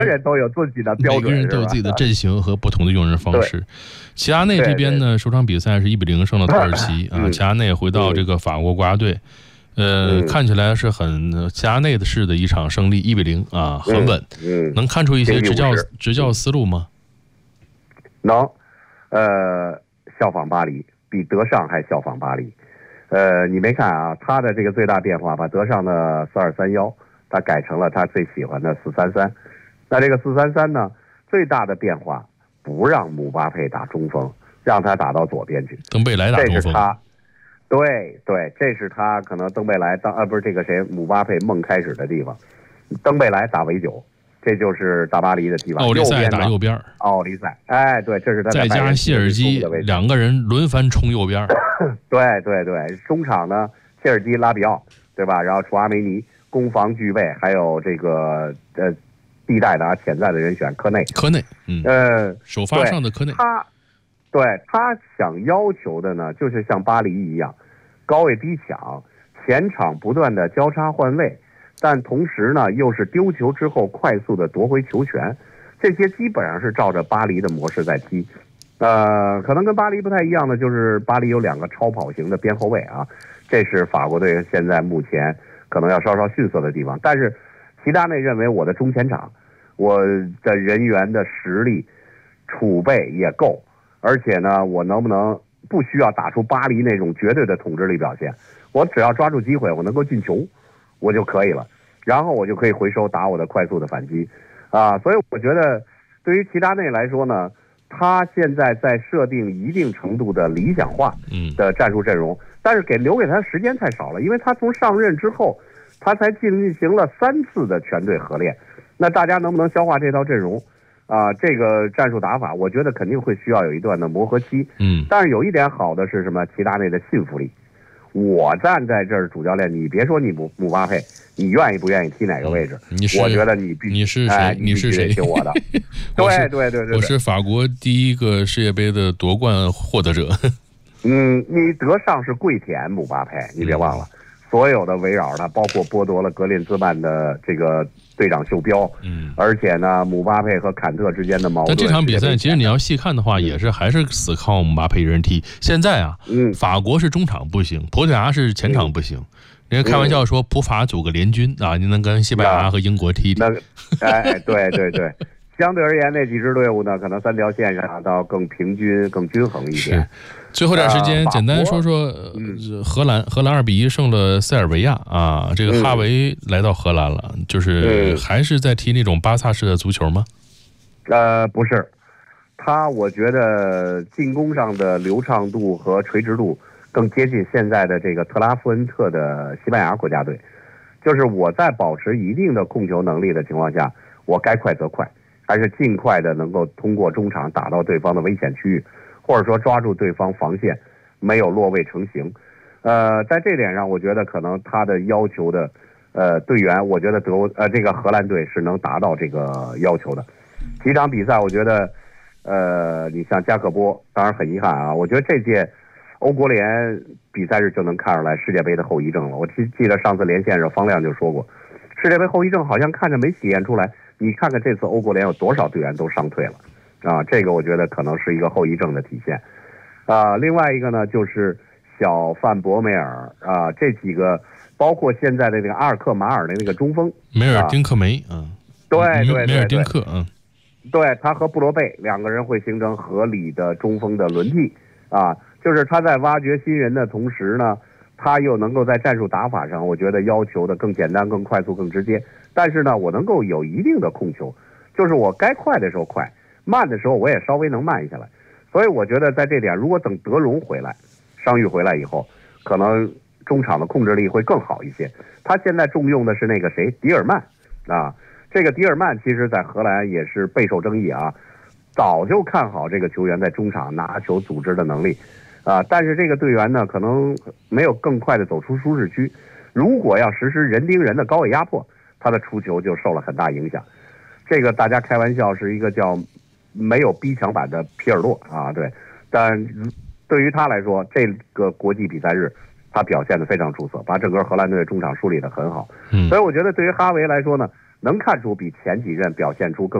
人都有自己的标准， 每个人都有自己的阵型和不同的用人方式。齐达内这边呢，首场比赛是1-0胜了土耳其啊，齐达内回到这个法国国家队。看起来是很齐达内的式的一场胜利，1-0啊，很稳。能看出一些执教思路吗？ 能，效仿巴黎，比德尚还效仿巴黎。你没看啊？他的这个最大变化，把德尚的4231，他改成了他最喜欢的433。那这个433呢，最大的变化不让姆巴佩打中锋，让他打到左边去。 登贝莱打中锋。 这是他。对，这是他可能登贝莱不是这个谁姆巴佩梦开始的地方，登贝莱打围9，这就是大巴黎的地方。 奥利赛打右边。 奥利赛，哎，对，这是他再加谢尔基2个人轮番冲右边。 对，中场呢，切尔基拉比奥，对吧？然后楚阿梅尼，攻防俱备，还有这个地带的潜在的人选科内， 首发上的科内。 他想要求的呢，就是像巴黎一样，高位逼抢，前场不断的交叉换位，但同时呢，又是丢球之后快速的夺回球权，这些基本上是照着巴黎的模式在踢。可能跟巴黎不太一样的就是巴黎有2个超跑型的边后卫啊，这是法国队现在目前可能要稍稍逊色的地方。但是齐达内认为我的中前场，我的人员的实力储备也够。而且呢，我能不能不需要打出巴黎那种绝对的统治力表现？我只要抓住机会，我能够进球，我就可以了。然后我就可以回收打我的快速的反击，所以我觉得对于齐达内来说呢，他现在在设定一定程度的理想化的战术阵容，但是留给他的时间太少了，因为他从上任之后，他才进行了3次的全队合练。那大家能不能消化这套阵容？这个战术打法，我觉得肯定会需要有一段的磨合期。但是有一点好的是什么？齐达内的信服力。我站在这儿，主教练，你别说你姆巴佩，你愿意不愿意踢哪个位置？我觉得你是谁？ 你是谁？听我的。对， 我是法国第一个世界杯的夺冠获得者。 你德尚是跪舔姆巴佩，你别忘了。所有的围绕他，包括剥夺了格林兹曼的这个队长袖标，而且呢，姆巴佩和坎特之间的矛盾。 但这场比赛其实你要细看的话，还是死靠姆巴佩一人踢。现在啊，法国是中场不行，葡萄牙是前场不行。人家开玩笑说，葡法组个联军啊，你能跟西班牙和英国踢踢。 对。相对而言，那几支队伍呢，可能3条线上倒更平均、更均衡一些。 最后点时间，简单说说荷兰2-1胜了塞尔维亚啊。这个哈维来到荷兰了，就是还是在踢那种巴萨式的足球吗？ 不是，我觉得进攻上的流畅度和垂直度更接近现在的这个特拉夫恩特的西班牙国家队。就是我在保持一定的控球能力的情况下，我该快则快。还是尽快的能够通过中场打到对方的危险区域，或者说抓住对方防线没有落位成型。在这点上，我觉得可能他的要求的队员，我觉得这个荷兰队是能达到这个要求的。几场比赛，我觉得你像加克波，当然很遗憾啊，我觉得这届欧国联比赛日就能看出来世界杯的后遗症了。我记得上次连线时方亮就说过，世界杯后遗症好像看着没体现出来。你看看这次欧国联有多少队员都伤退了，这个我觉得可能是一个后遗症的体现，另外一个呢就是小范博梅尔这几个，包括现在的那个阿尔克马尔的那个中锋梅尔丁克梅对， 梅尔丁克对，他和布罗贝2个人会形成合理的中锋的轮替就是他在挖掘新人的同时呢，他又能够在战术打法上，我觉得要求的更简单、更快速、更直接。但是呢，我能够有一定的控球，就是我该快的时候快，慢的时候我也稍微能慢下来。所以我觉得在这点，如果等德容回来，伤愈回来以后，可能中场的控制力会更好一些。他现在重用的是那个谁，迪尔曼这个迪尔曼其实在荷兰也是备受争议早就看好这个球员在中场拿球组织的能力但是这个队员呢，可能没有更快的走出舒适区。如果要实施人盯人的高位压迫，他的出球就受了很大影响。这个大家开玩笑是一个叫没有逼抢版的皮尔洛对。但对于他来说，这个国际比赛日他表现得非常出色，把整个荷兰队中场梳理得很好。所以我觉得对于哈维来说呢， 能看出比前几任表现出更